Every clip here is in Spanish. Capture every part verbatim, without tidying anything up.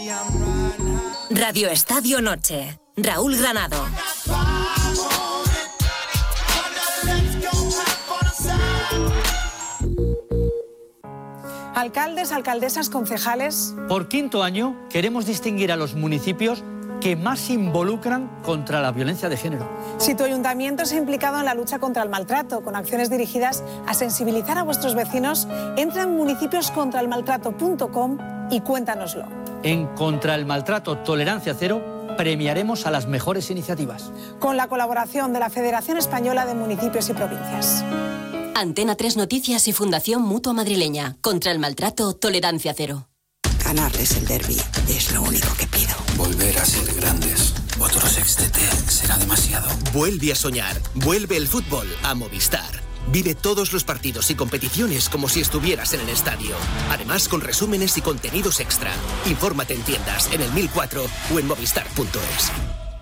Radio Estadio Noche. Raúl Granado. Alcaldes, alcaldesas, concejales. Por quinto año queremos distinguir a los municipios que más se involucran contra la violencia de género. Si tu ayuntamiento se ha implicado en la lucha contra el maltrato, con acciones dirigidas a sensibilizar a vuestros vecinos, entra en municipios contra el maltrato punto com y cuéntanoslo. En Contra el Maltrato Tolerancia Cero premiaremos a las mejores iniciativas. Con la colaboración de la Federación Española de Municipios y Provincias. Antena tres Noticias y Fundación Mutua Madrileña. Contra el maltrato, tolerancia cero. Ganarles el derbi es lo único que pido. Volver a ser grandes. Otro sextete será demasiado. Vuelve a soñar. Vuelve el fútbol a Movistar. Vive todos los partidos y competiciones como si estuvieras en el estadio. Además, con resúmenes y contenidos extra. Infórmate en tiendas, en el mil cuatro o en movistar punto es.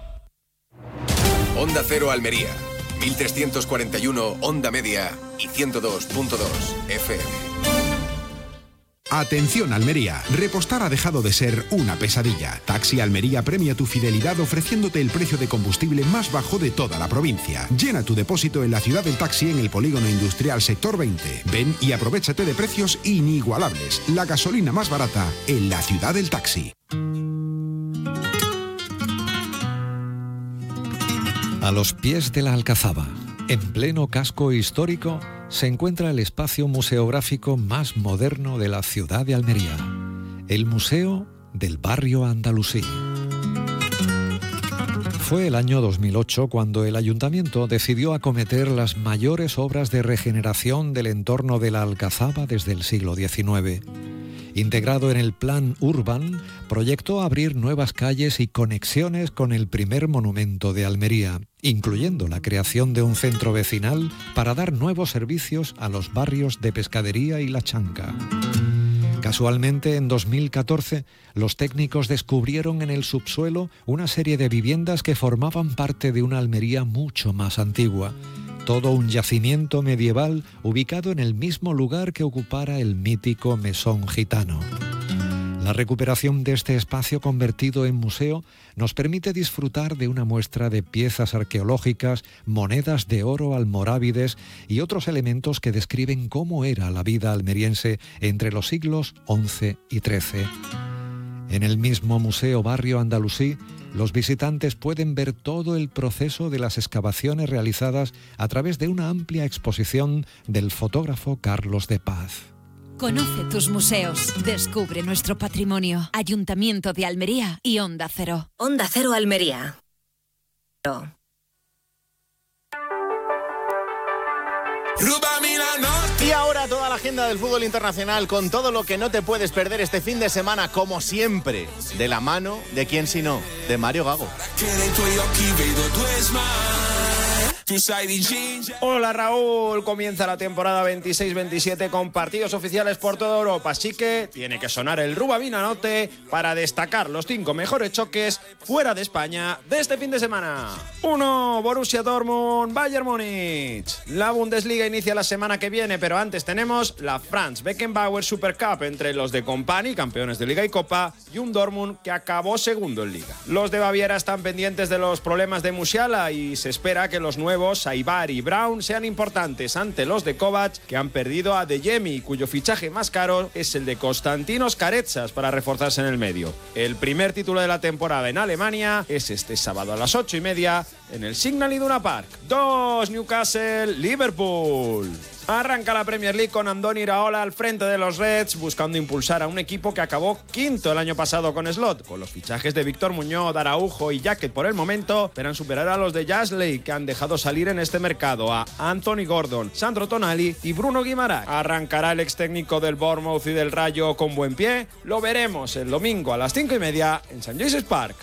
Onda Cero Almería. mil trescientos cuarenta y uno Onda Media y ciento dos punto dos F M. Atención Almería, repostar ha dejado de ser una pesadilla. Taxi Almería premia tu fidelidad ofreciéndote el precio de combustible más bajo de toda la provincia. Llena tu depósito en la ciudad del taxi en el polígono industrial sector veinte. Ven y aprovéchate de precios inigualables. La gasolina más barata en la ciudad del taxi. A los pies de la Alcazaba, en pleno casco histórico, se encuentra el espacio museográfico más moderno de la ciudad de Almería, el Museo del Barrio Andalusí. Fue el año dos mil ocho cuando el ayuntamiento decidió acometer las mayores obras de regeneración del entorno de la Alcazaba desde el siglo diecinueve. Integrado en el Plan Urban, proyectó abrir nuevas calles y conexiones con el primer monumento de Almería, incluyendo la creación de un centro vecinal para dar nuevos servicios a los barrios de Pescadería y La Chanca. Casualmente, en dos mil catorce, los técnicos descubrieron en el subsuelo una serie de viviendas que formaban parte de una Almería mucho más antigua. Todo un yacimiento medieval ubicado en el mismo lugar que ocupara el mítico mesón gitano. La recuperación de este espacio convertido en museo nos permite disfrutar de una muestra de piezas arqueológicas, monedas de oro almorávides y otros elementos que describen cómo era la vida almeriense entre los siglos once y trece. En el mismo Museo Barrio Andalusí, los visitantes pueden ver todo el proceso de las excavaciones realizadas a través de una amplia exposición del fotógrafo Carlos de Paz. Conoce tus museos, descubre nuestro patrimonio. Ayuntamiento de Almería y Onda Cero. Onda Cero Almería. Y ahora toda la agenda del fútbol internacional con todo lo que no te puedes perder este fin de semana, como siempre, de la mano de quién sino, de Mario Gago. Hola Raúl, comienza la temporada veintiséis veintisiete con partidos oficiales por toda Europa, así que tiene que sonar el Rubabinanote para destacar los cinco mejores choques fuera de España de este fin de semana. uno. Borussia Dortmund, Bayern Múnich. La Bundesliga inicia la semana que viene, pero antes tenemos la Franz Beckenbauer Super Cup entre los de Company, campeones de Liga y Copa, y un Dortmund que acabó segundo en Liga. Los de Baviera están pendientes de los problemas de Musiala y se espera que los nuevos Aibar y Brown sean importantes ante los de Kovac, que han perdido a Adeyemi, cuyo fichaje más caro es el de Konstantinos Karetsas para reforzarse en el medio. El primer título de la temporada en Alemania es este sábado a las ocho y media en el Signal Iduna Park. dos. Newcastle, Liverpool. Arranca la Premier League con Andoni Iraola al frente de los Reds, buscando impulsar a un equipo que acabó quinto el año pasado con Slot. Con los fichajes de Víctor Muñoz, Araujo y Jacket por el momento, esperan superar a los de Jasley, que han dejado salir en este mercado a Anthony Gordon, Sandro Tonali y Bruno Guimaraes. ¿Arrancará el ex técnico del Bournemouth y del Rayo con buen pie? Lo veremos el domingo a las cinco y media en Saint James's Park.